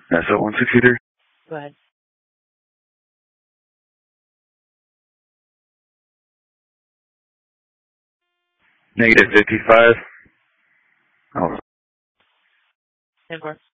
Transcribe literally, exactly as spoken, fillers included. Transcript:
S O one sixty three. Go ahead. Negative fifty five. Oh. ten four.